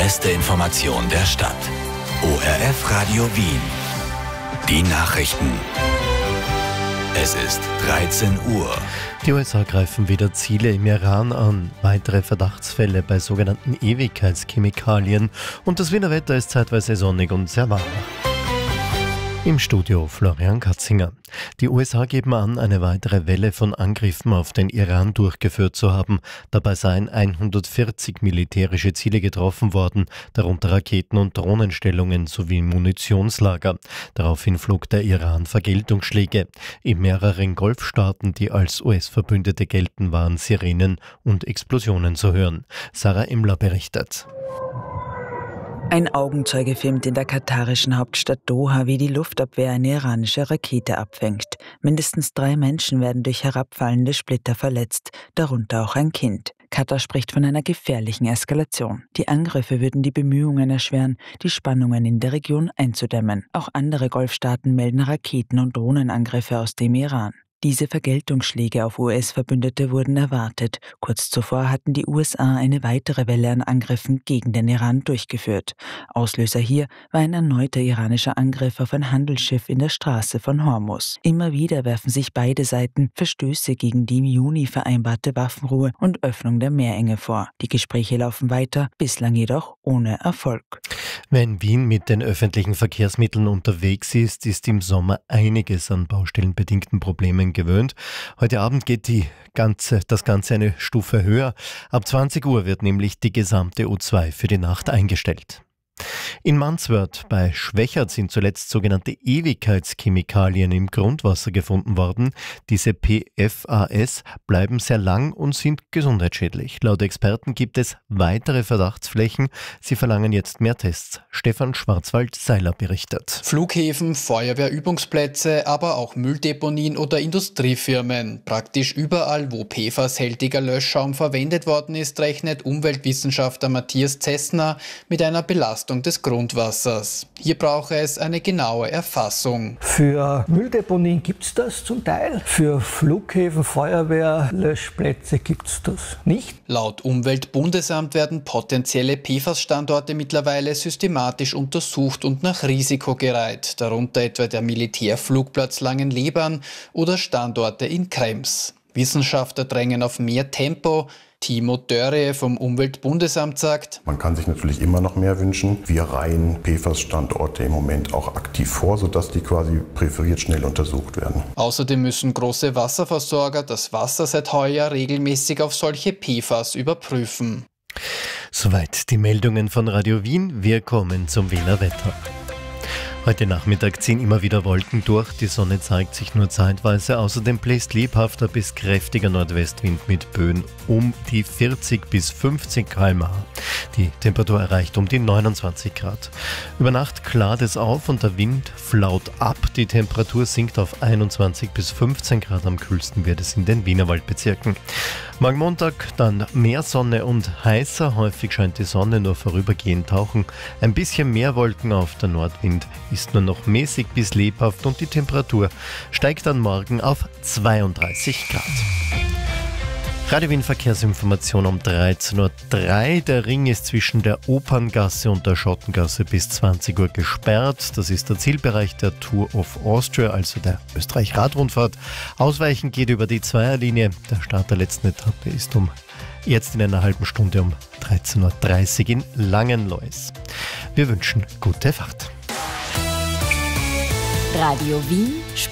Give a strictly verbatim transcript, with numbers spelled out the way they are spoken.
beste Information der Stadt. O R F Radio Wien. Die Nachrichten. Es ist dreizehn Uhr. Die U S A greifen wieder Ziele im Iran an. Weitere Verdachtsfälle bei sogenannten Ewigkeitschemikalien. Und das Wiener Wetter ist zeitweise sonnig und sehr warm. Im Studio Florian Katzinger. Die U S A geben an, eine weitere Welle von Angriffen auf den Iran durchgeführt zu haben. Dabei seien hundertvierzig militärische Ziele getroffen worden, darunter Raketen- und Drohnenstellungen sowie Munitionslager. Daraufhin flog der Iran Vergeltungsschläge. In mehreren Golfstaaten, die als U S-Verbündete gelten, waren Sirenen und Explosionen zu hören. Sarah Imler berichtet. Ein Augenzeuge filmt in der katarischen Hauptstadt Doha, wie die Luftabwehr eine iranische Rakete abfängt. Mindestens drei Menschen werden durch herabfallende Splitter verletzt, darunter auch ein Kind. Katar spricht von einer gefährlichen Eskalation. Die Angriffe würden die Bemühungen erschweren, die Spannungen in der Region einzudämmen. Auch andere Golfstaaten melden Raketen- und Drohnenangriffe aus dem Iran. Diese Vergeltungsschläge auf U S-Verbündete wurden erwartet. Kurz zuvor hatten die U S A eine weitere Welle an Angriffen gegen den Iran durchgeführt. Auslöser hier war ein erneuter iranischer Angriff auf ein Handelsschiff in der Straße von Hormuz. Immer wieder werfen sich beide Seiten Verstöße gegen die im Juni vereinbarte Waffenruhe und Öffnung der Meerenge vor. Die Gespräche laufen weiter, bislang jedoch ohne Erfolg. Wer in Wien mit den öffentlichen Verkehrsmitteln unterwegs ist, ist im Sommer einiges an baustellenbedingten Problemen gewöhnt. Heute Abend geht die ganze, das Ganze eine Stufe höher. Ab zwanzig Uhr wird nämlich die gesamte U zwei für die Nacht eingestellt. In Manswörth bei Schwächert sind zuletzt sogenannte Ewigkeitschemikalien im Grundwasser gefunden worden. Diese P F A S bleiben sehr lang und sind gesundheitsschädlich. Laut Experten gibt es weitere Verdachtsflächen. Sie verlangen jetzt mehr Tests. Stefan Schwarzwald-Seiler berichtet. Flughäfen, Feuerwehrübungsplätze, aber auch Mülldeponien oder Industriefirmen. Praktisch überall, wo P F A S-hältiger Löschschaum verwendet worden ist, rechnet Umweltwissenschaftler Matthias Zessner mit einer Belastung des Grundwassers. Hier brauche es eine genaue Erfassung. Für Mülldeponien gibt es das zum Teil. Für Flughäfen, Feuerwehrlöschplätze gibt es das nicht. Laut Umweltbundesamt werden potenzielle P F A S-Standorte mittlerweile systematisch untersucht und nach Risiko gereiht, darunter etwa der Militärflugplatz Langenlebern oder Standorte in Krems. Wissenschaftler drängen auf mehr Tempo. Timo Dörre vom Umweltbundesamt sagt: Man kann sich natürlich immer noch mehr wünschen. Wir reihen P F A S-Standorte im Moment auch aktiv vor, sodass die quasi präferiert schnell untersucht werden. Außerdem müssen große Wasserversorger das Wasser seit heuer regelmäßig auf solche P F A S überprüfen. Soweit die Meldungen von Radio Wien. Wir kommen zum Wiener Wetter. Heute Nachmittag ziehen immer wieder Wolken durch, die Sonne zeigt sich nur zeitweise, außerdem bläst lebhafter bis kräftiger Nordwestwind mit Böen um die vierzig bis fünfzig Kilometer pro Stunde. Die Temperatur erreicht um die neunundzwanzig Grad. Über Nacht klart es auf und der Wind flaut ab, die Temperatur sinkt auf einundzwanzig bis fünfzehn Grad, am kühlsten wird es in den Wienerwaldbezirken. Morgen Montag dann mehr Sonne und heißer, häufig scheint die Sonne, nur vorübergehend tauchen ein bisschen mehr Wolken auf, der Nordwind ist nur noch mäßig bis lebhaft und die Temperatur steigt dann morgen auf zweiunddreißig Grad. Radio Wien Verkehrsinformation um dreizehn Uhr drei. Der Ring ist zwischen der Operngasse und der Schottengasse bis zwanzig Uhr gesperrt. Das ist der Zielbereich der Tour of Austria, also der Österreich-Radrundfahrt. Ausweichen geht über die Zweierlinie. Der Start der letzten Etappe ist um jetzt in einer halben Stunde um dreizehn Uhr dreißig in Langenlois. Wir wünschen gute Fahrt. Radio Wien